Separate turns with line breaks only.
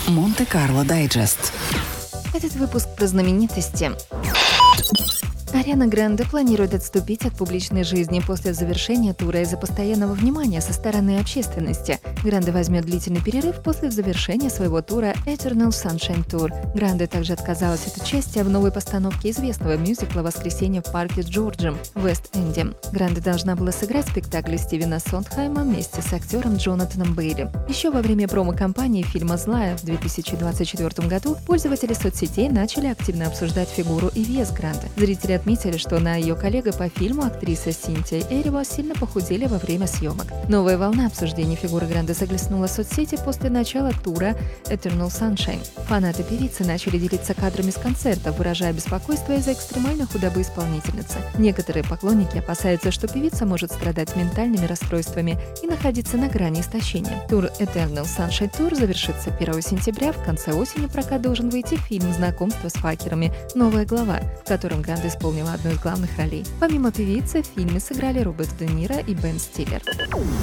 Монте-Карло Дайджест.
Этот выпуск про знаменитости. Ариана Гранде планирует отступить от публичной жизни после завершения тура из-за постоянного внимания со стороны общественности. Гранде возьмет длительный перерыв после завершения своего тура Eternal Sunshine Tour. Гранде также отказалась от участия в новой постановке известного мюзикла «Воскресенье в парке Джорджем» в Вест-Энде. Гранде должна была сыграть в спектакле Стивена Сондхайма вместе с актером Джонатаном Бейли. Еще во время промо-кампании фильма «Злая» в 2024 году пользователи соцсетей начали активно обсуждать фигуру и вес Гранде. Зрители отметили, что она и ее коллега по фильму, актриса Синтия Эрево, сильно похудели во время съемок. Новая волна обсуждений фигуры Гранде захлестнула соцсети после начала тура Eternal Sunshine. Фанаты певицы начали делиться кадрами с концертов, выражая беспокойство из-за экстремальной худобы исполнительницы. Некоторые поклонники опасаются, что певица может страдать ментальными расстройствами и находиться на грани истощения. Тур Eternal Sunshine Tour завершится 1 сентября. В конце осени в прокат должен выйти фильм «Знакомство с факерами. Новая глава», в котором Гранде исполнила одну из главных ролей. Помимо певицы, в фильме сыграли Роберт Де Ниро и Бен Стиллер.